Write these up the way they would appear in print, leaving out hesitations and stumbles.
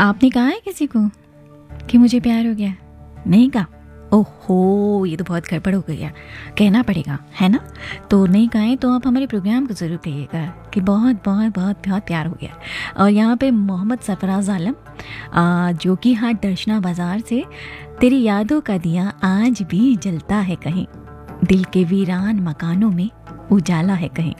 आपने कहा है किसी को कि मुझे प्यार हो गया? नहीं कहा? ओहो, ये तो बहुत गड़बड़ हो गई है, कहना पड़ेगा, है ना? तो नहीं कहें तो आप हमारे प्रोग्राम को ज़रूर कहिएगा कि बहुत बहुत बहुत बहुत प्यार हो गया। और यहाँ पे मोहम्मद सरफराज आलम जो कि हाँ दर्शना बाज़ार से, तेरी यादों का दिया आज भी जलता है कहीं, दिल के वीरान मकानों में उजाला है कहीं,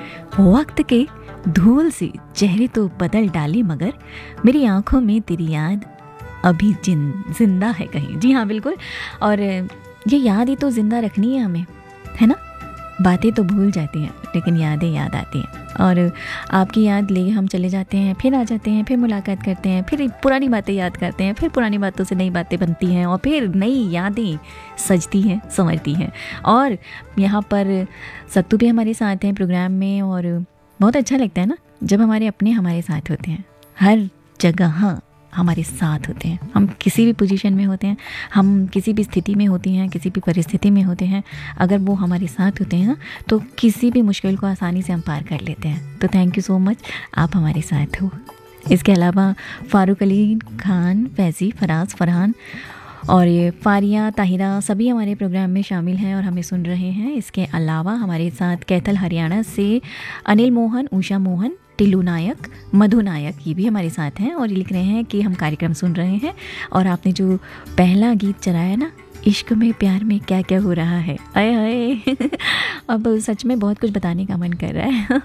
वक्त के धूल से चेहरे तो बदल डाले मगर मेरी आंखों में तेरी याद अभी जिंदा है कहीं। जी हाँ बिल्कुल, और ये याद ही तो जिंदा रखनी है हमें, है ना? बातें तो भूल जाती हैं लेकिन यादें याद आती हैं, और आपकी याद ले हम चले जाते हैं, फिर आ जाते हैं, फिर मुलाकात करते हैं, फिर पुरानी बातें याद करते हैं, फिर पुरानी बातों से नई बातें बनती हैं और फिर नई यादें सजती हैं, संवरती हैं। और यहाँ पर सत्तू भी हमारे साथ हैं प्रोग्राम में, और बहुत अच्छा लगता है ना जब हमारे अपने हमारे साथ होते हैं, हर जगह हमारे साथ होते हैं। हम किसी भी पोजीशन में होते हैं, हम किसी भी स्थिति में होती हैं, किसी भी परिस्थिति में होते हैं, अगर वो हमारे साथ होते हैं ना तो किसी भी मुश्किल को आसानी से हम पार कर लेते हैं। तो थैंक यू सो मच, आप हमारे साथ हो। इसके अलावा फ़ारूक अली खान, फैज़ी, फराज, फरहान और ये फारिया, ताहिरा सभी हमारे प्रोग्राम में शामिल हैं और हमें सुन रहे हैं। इसके अलावा हमारे साथ कैथल हरियाणा से अनिल मोहन, उषा मोहन, टिल्लू नायक, मधु नायक, ये भी हमारे साथ हैं और ये लिख रहे हैं कि हम कार्यक्रम सुन रहे हैं और आपने जो पहला गीत चलाया ना, इश्क में प्यार में क्या क्या हो रहा है, आए हाय अब सच में बहुत कुछ बताने का मन कर रहा है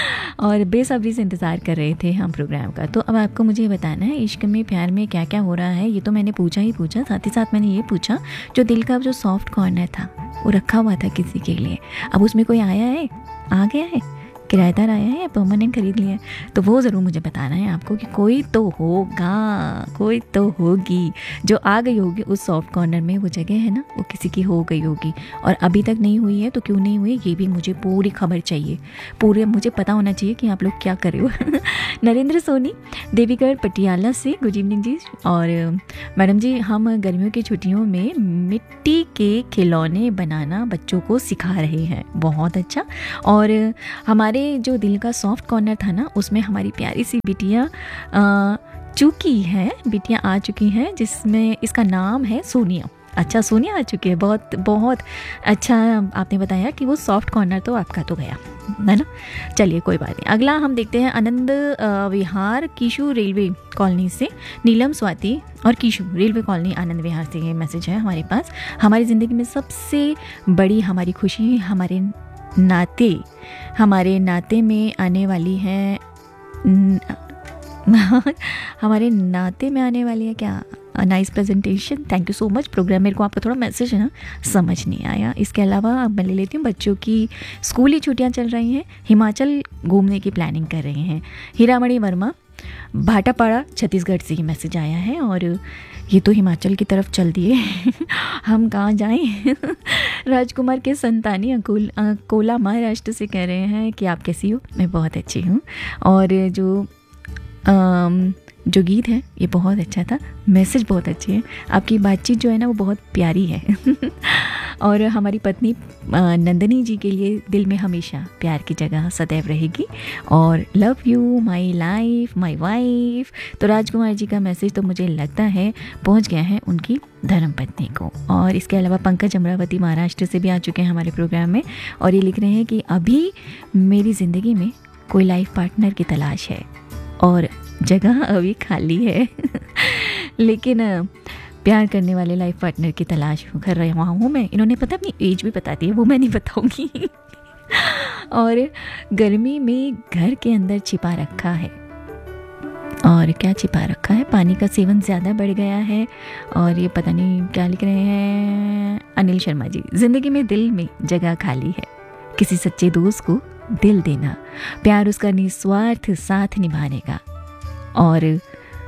और बेसब्री से इंतज़ार कर रहे थे हम प्रोग्राम का। तो अब आपको मुझे बताना है इश्क में प्यार में क्या क्या हो रहा है। ये तो मैंने पूछा ही पूछा, साथ ही साथ मैंने ये पूछा जो दिल का जो सॉफ्ट कॉर्नर था वो रखा हुआ था किसी के लिए, अब उसमें कोई आया है, आ गया है, किराएदार आया है या परमानेंट खरीद लिया है, तो वो ज़रूर मुझे बताना है आपको कि कोई तो होगा, कोई तो होगी जो आ गई होगी उस सॉफ्ट कॉर्नर में। वो जगह है ना, वो किसी की हो गई होगी और अभी तक नहीं हुई है, तो क्यों नहीं हुई ये भी मुझे पूरी खबर चाहिए, पूरे मुझे पता होना चाहिए कि आप लोग क्या कर रहे हो नरेंद्र सोनी देवीगढ़ पटियाला से, गुड इवनिंग जी। और मैडम जी, हम गर्मियों की छुट्टियों में मिट्टी के खिलौने बनाना बच्चों को सिखा रहे हैं, बहुत अच्छा। और हमारे जो दिल का सॉफ्ट कॉर्नर था ना, उसमें हमारी प्यारी सी बिटिया बिटिया आ चुकी हैं जिसमें इसका नाम है सोनिया। अच्छा, सोनिया आ चुकी है, बहुत बहुत अच्छा आपने बताया कि वो सॉफ्ट कॉर्नर तो आपका तो गया है ना। चलिए कोई बात नहीं, अगला हम देखते हैं आनंद विहार कीशु रेलवे कॉलोनी से नीलम, स्वाति और कीशु रेलवे कॉलोनी आनंद विहार से ये मैसेज है हमारे पास। हमारी ज़िंदगी में सबसे बड़ी हमारी खुशी हमारे नाते में आने वाली है हमारे नाते में आने वाली है क्या? Nice presentation, thank you so much. Programme मेरे को आपका थोड़ा मैसेज है ना समझ नहीं आया। इसके अलावा अब मैं ले लेती हूँ, बच्चों की स्कूली छुट्टियाँ चल रही हैं, हिमाचल घूमने की प्लानिंग कर रहे हैं। हीरामणि वर्मा भाटापाड़ा छत्तीसगढ़ से ही मैसेज आया है और ये तो हिमाचल की तरफ चल दिए हम कहाँ जाएं राजकुमार के संतानी अकोला महाराष्ट्र से कह रहे हैं कि आप कैसी हो? मैं बहुत अच्छी हूँ। और जो गीत है ये बहुत अच्छा था, मैसेज बहुत अच्छी है, आपकी बातचीत जो है ना वो बहुत प्यारी है और हमारी पत्नी नंदनी जी के लिए दिल में हमेशा प्यार की जगह सदैव रहेगी और love you my life my wife. तो राजकुमार जी का मैसेज तो मुझे लगता है पहुंच गया है उनकी धर्मपत्नी को। और इसके अलावा पंकज अमरावती महाराष्ट्र से भी आ चुके हैं हमारे प्रोग्राम में और ये लिख रहे हैं कि अभी मेरी ज़िंदगी में कोई लाइफ पार्टनर की तलाश है और जगह अभी खाली है लेकिन प्यार करने वाले लाइफ पार्टनर की तलाश कर रहा हूँ मैं। इन्होंने पता अपनी एज भी बता दी है, वो मैं नहीं बताऊंगी और गर्मी में घर के अंदर छिपा रखा है, और क्या छिपा रखा है? पानी का सेवन ज़्यादा बढ़ गया है और ये पता नहीं क्या लिख रहे हैं अनिल शर्मा जी। ज़िंदगी में दिल में जगह खाली है, किसी सच्चे दोस्त को दिल देना, प्यार उसका निस्वार्थ साथ निभाने का और